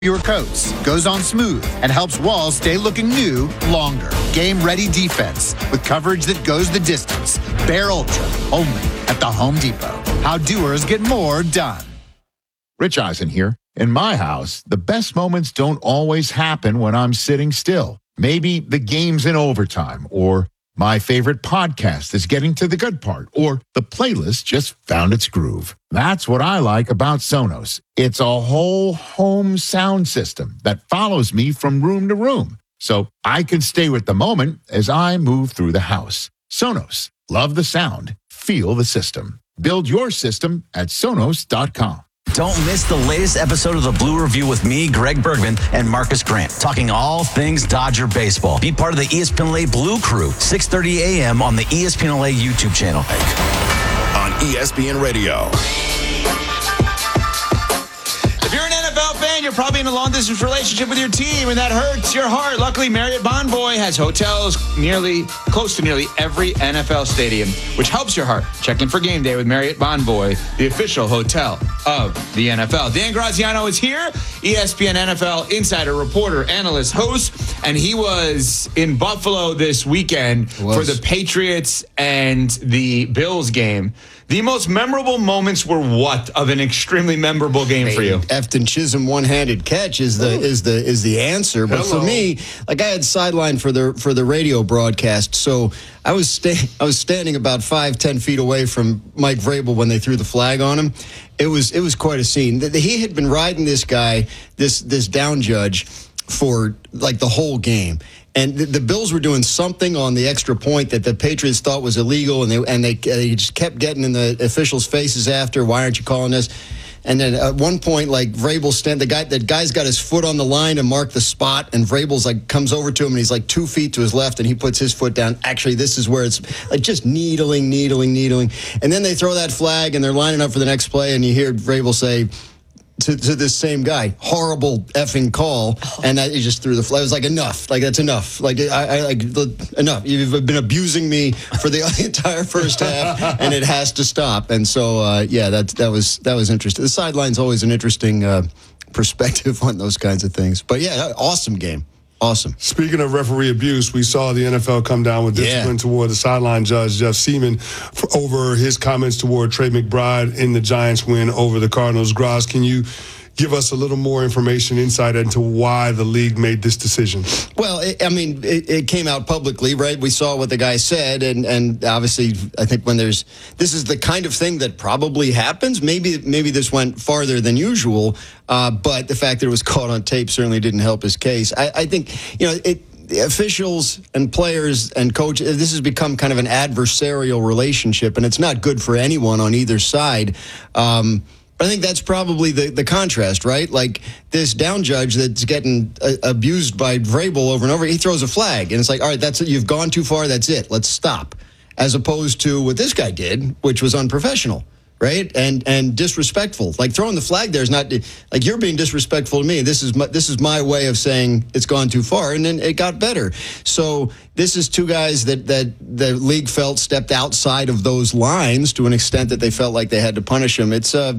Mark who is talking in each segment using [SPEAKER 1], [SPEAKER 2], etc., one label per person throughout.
[SPEAKER 1] Fewer coats, goes on smooth, and helps walls stay looking new longer. Game-ready defense with coverage that goes the distance. Bear Ultra, only at the Home Depot. How doers get more done.
[SPEAKER 2] Rich Eisen here. In my house, the best moments don't always happen when I'm sitting still. Maybe the game's in overtime, or my favorite podcast is getting to the good part, or the playlist just found its groove. That's what I like about Sonos. It's a whole home sound system that follows me from room to room, so I can stay with the moment as I move through the house. Sonos. Love the sound. Feel the system. Build your system at Sonos.com.
[SPEAKER 3] Don't miss the latest episode of the Blue Review with me, Greg Bergman, and Marcus Grant, talking all things Dodger baseball. Be part of the ESPN LA Blue Crew, 6:30 a.m. on the ESPN LA YouTube channel.
[SPEAKER 4] On ESPN Radio.
[SPEAKER 5] If you're an NFL fan, you're probably in a long-distance relationship with your team, and that hurts your heart. Luckily, Marriott Bonvoy has hotels close to nearly every NFL stadium, which helps your heart. Check in for game day with Marriott Bonvoy, the official hotel of the NFL. Dan Graziano is here, ESPN NFL insider, reporter, analyst, host, and he was in Buffalo this weekend for the Patriots and the Bills game. The most memorable moments were what of an extremely memorable game for you?
[SPEAKER 6] Efton Chisholm one-handed catch is the answer. But for me, like I had sidelined for the radio broadcast, so I was standing about 5-10 feet away from Mike Vrabel when they threw the flag on him. It was quite a scene. He had been riding this guy, this down judge, for like the whole game. And the Bills were doing something on the extra point that the Patriots thought was illegal, and they just kept getting in the officials' faces after, why aren't you calling this? And then at one point, like Vrabel the guy's got his foot on the line to mark the spot, and Vrabel's like comes over to him, and he's like 2 feet to his left, and he puts his foot down. Actually, this is where it's like just needling. And then they throw that flag, and they're lining up for the next play, and you hear Vrabel say to this same guy, horrible effing call, and he just threw the flag. I was like, enough. Like, that's enough. Like, enough. You've been abusing me for the entire first half, and it has to stop. And so, that was interesting. The sideline's always an interesting perspective on those kinds of things. But, yeah, awesome game. Awesome.
[SPEAKER 7] Speaking of referee abuse, we saw the NFL come down with discipline toward the sideline judge, Jeff Seaman, over his comments toward Trey McBride in the Giants win over the Cardinals. Graz, can you give us a little more information, insight into why the league made this decision? Well,
[SPEAKER 6] it came out publicly, right? We saw what the guy said, and obviously, I think this is the kind of thing that probably happens. Maybe this went farther than usual, but the fact that it was caught on tape certainly didn't help his case. I think, officials and players and coaches, this has become kind of an adversarial relationship, and it's not good for anyone on either side. I think that's probably the contrast, right? Like this down judge that's getting abused by Vrabel over and over, he throws a flag, and it's like, all right, that's it. You've gone too far. That's it. Let's stop. As opposed to what this guy did, which was unprofessional, right? And disrespectful. Like throwing the flag there is not like you're being disrespectful to me. This is my way of saying it's gone too far, and then it got better. So this is two guys that the league felt stepped outside of those lines to an extent that they felt like they had to punish him.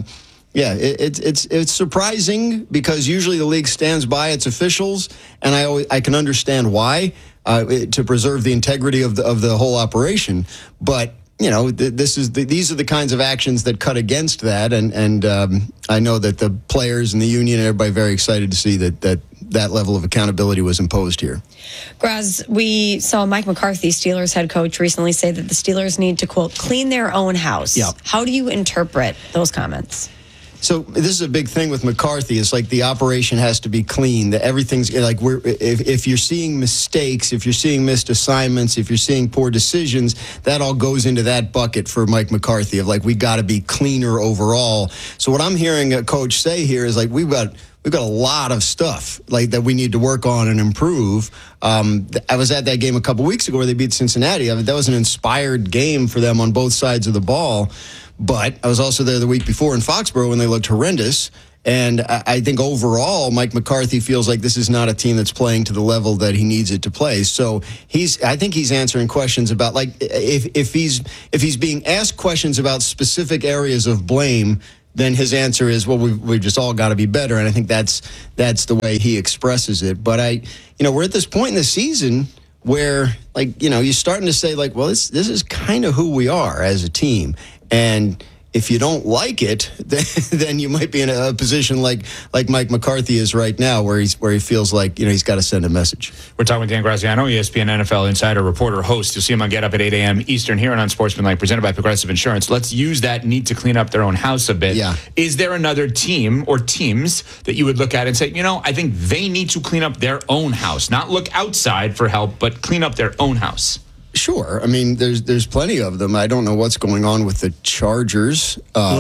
[SPEAKER 6] It's surprising because usually the league stands by its officials, and I can understand why, to preserve the integrity of the whole operation. But these are the kinds of actions that cut against that, and I know that the players and the union and everybody are very excited to see that level of accountability was imposed here.
[SPEAKER 8] Graz, we saw Mike McCarthy, Steelers head coach, recently say that the Steelers need to, quote, clean their own house. Yep. How do you interpret those comments?
[SPEAKER 6] So this is a big thing with McCarthy. It's like the operation has to be clean. That everything's like if you're seeing mistakes, if you're seeing missed assignments, if you're seeing poor decisions, that all goes into that bucket for Mike McCarthy of like we got to be cleaner overall. So what I'm hearing a coach say here is like we've got a lot of stuff like that we need to work on and improve. I was at that game a couple weeks ago where they beat Cincinnati. That was an inspired game for them on both sides of the ball. But I was also there the week before in Foxborough when they looked horrendous. And I think overall, Mike McCarthy feels like this is not a team that's playing to the level that he needs it to play. So I think he's answering questions about like if he's being asked questions about specific areas of blame, then his answer is, well, we've just all got to be better. And I think that's the way he expresses it. But we're at this point in the season where, you're starting to say, well, this is kind of who we are as a team. And if you don't like it, then you might be in a position like Mike McCarthy is right now, where he feels like he's got to send a message.
[SPEAKER 5] We're talking with Dan Graziano, ESPN NFL insider, reporter, host. You'll see him on Get Up at 8 a.m. Eastern here on Sportsmanlike, presented by Progressive Insurance. Let's use that need to clean up their own house a bit.
[SPEAKER 6] Yeah.
[SPEAKER 5] Is there another team or teams that you would look at and say, I think they need to clean up their own house, not look outside for help, but clean up their own house?
[SPEAKER 6] Sure. I mean, there's plenty of them. I don't know what's going on with the Chargers.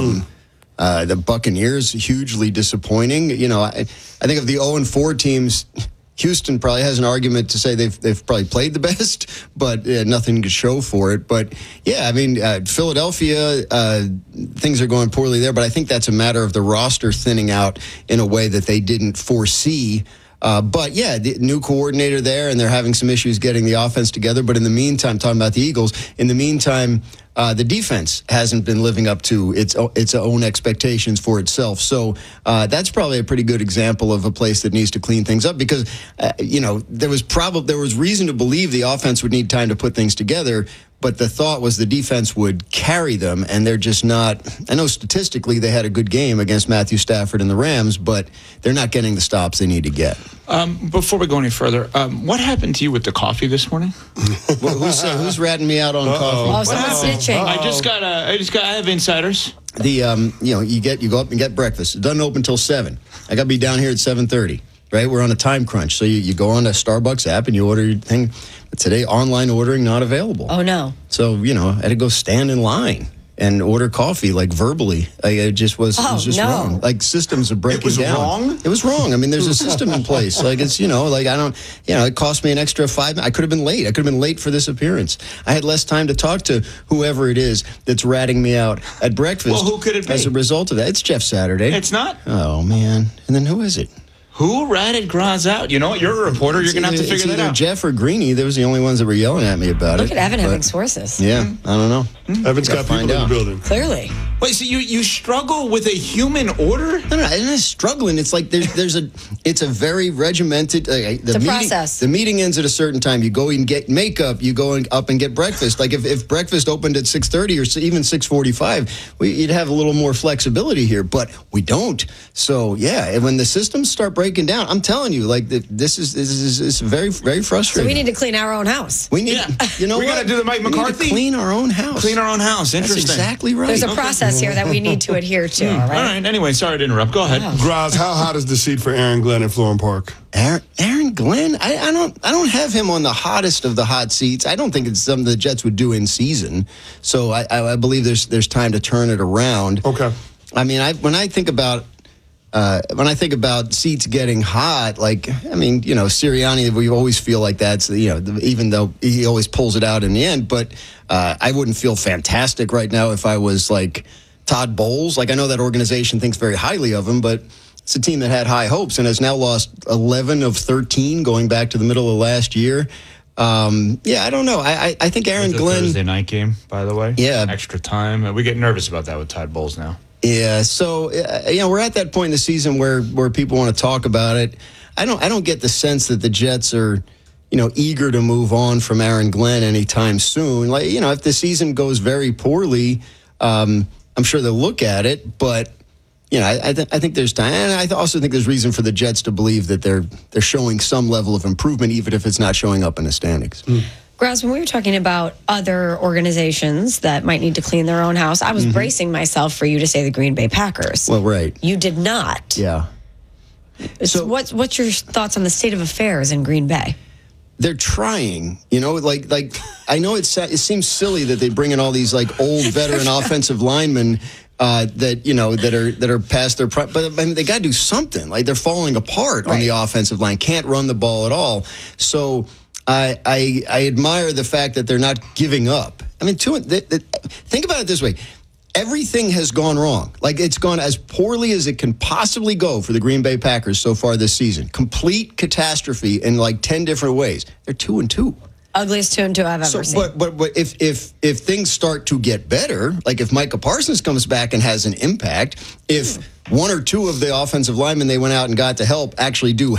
[SPEAKER 6] The Buccaneers, hugely disappointing. I think of the 0-4 teams, Houston probably has an argument to say they've probably played the best, but nothing to show for it. But yeah, I mean, Philadelphia, things are going poorly there, but I think that's a matter of the roster thinning out in a way that they didn't foresee. But yeah, the new coordinator there, and they're having some issues getting the offense together. But in the meantime, talking about the Eagles, the defense hasn't been living up to its own expectations for itself. So that's probably a pretty good example of a place that needs to clean things up, because there was reason to believe the offense would need time to put things together. But the thought was the defense would carry them, and they're just not. I know statistically they had a good game against Matthew Stafford and the Rams, but they're not getting the stops they need to get.
[SPEAKER 5] Before we go any further, what happened to you with the coffee this morning?
[SPEAKER 6] Well, who's ratting me out on coffee?
[SPEAKER 8] Oh, someone's snitching.
[SPEAKER 5] I have insiders.
[SPEAKER 6] You go up and get breakfast. It doesn't open till 7. I got to be down here at 7:30. Right, we're on a time crunch, so you go on the Starbucks app and you order your thing. But today, online ordering not available.
[SPEAKER 8] Oh no!
[SPEAKER 6] So I had to go stand in line and order coffee, verbally. It just was wrong. Systems are breaking down.
[SPEAKER 5] It was wrong?
[SPEAKER 6] It was wrong. I mean, there's a system in place. It cost me an extra 5 minutes. I could have been late. I could have been late for this appearance. I had less time to talk to whoever it is that's ratting me out at breakfast.
[SPEAKER 5] Well, who could it be?
[SPEAKER 6] As a result of that, it's Jeff Saturday.
[SPEAKER 5] It's not?
[SPEAKER 6] Oh, man. And then who is it?
[SPEAKER 5] Who ratted Graz out? You know what? You're a reporter. You're going to have to figure that out.
[SPEAKER 6] Jeff or Greeny. They was the only ones that were yelling at me about it.
[SPEAKER 8] Look at Evan having sources.
[SPEAKER 6] Yeah, I don't know.
[SPEAKER 7] Evan's got people in the building.
[SPEAKER 8] Clearly.
[SPEAKER 5] Wait, so you struggle with a human order?
[SPEAKER 6] No, I'm not struggling. It's like it's a very regimented.
[SPEAKER 8] It's a process.
[SPEAKER 6] The meeting ends at a certain time. You go and get makeup. You go up and get breakfast. Like if breakfast opened at 6:30 or even 6:45, you'd have a little more flexibility here. But we don't. So yeah, when the systems start breaking down, I'm telling you, this is very, very frustrating.
[SPEAKER 8] So we need to clean our own house.
[SPEAKER 6] We need, we
[SPEAKER 5] got to do the Mike McCarthy.
[SPEAKER 6] Clean our own house.
[SPEAKER 5] Clean our own house. Interesting.
[SPEAKER 6] That's exactly right.
[SPEAKER 8] There's a process here that we need to adhere to. All right.
[SPEAKER 5] Anyway, sorry to interrupt. Go ahead.
[SPEAKER 7] Graz, how hot is the seat for Aaron Glenn in Florham Park?
[SPEAKER 6] Aaron Glenn, I don't have him on the hottest of the hot seats. I don't think it's something the Jets would do in season. So I believe there's time to turn it around.
[SPEAKER 7] Okay.
[SPEAKER 6] I mean, when I think about seats getting hot, Sirianni, we always feel like that's, even though he always pulls it out in the end. But I wouldn't feel fantastic right now if I was like Todd Bowles. I know that organization thinks very highly of him, but it's a team that had high hopes and has now lost 11 of 13 going back to the middle of last year. I don't know. I think Aaron Glenn.
[SPEAKER 5] Thursday night game, by the way.
[SPEAKER 6] Yeah.
[SPEAKER 5] Extra time. We get nervous about that with Todd Bowles now.
[SPEAKER 6] Yeah, so we're at that point in the season where people want to talk about it. I don't get the sense that the Jets are, eager to move on from Aaron Glenn anytime soon. If the season goes very poorly, I'm sure they'll look at it. But I think there's time, and I also think there's reason for the Jets to believe that they're showing some level of improvement, even if it's not showing up in the standings.
[SPEAKER 8] Graz, when we were talking about other organizations that might need to clean their own house, I was bracing myself for you to say the Green Bay Packers.
[SPEAKER 6] Well, right.
[SPEAKER 8] You did not.
[SPEAKER 6] Yeah.
[SPEAKER 8] So what's your thoughts on the state of affairs in Green Bay?
[SPEAKER 6] They're trying, I know it seems silly that they bring in all these old veteran offensive linemen that are past their prime, but they got to do something. They're falling apart on the offensive line, can't run the ball at all. So I admire the fact that they're not giving up. I mean, think about it this way. Everything has gone wrong. It's gone as poorly as it can possibly go for the Green Bay Packers so far this season. Complete catastrophe in 10 different ways. They're 2-2.
[SPEAKER 8] Ugliest 2-2 I've ever seen.
[SPEAKER 6] But if things start to get better, like if Micah Parsons comes back and has an impact, if one or two of the offensive linemen they went out and got to help actually do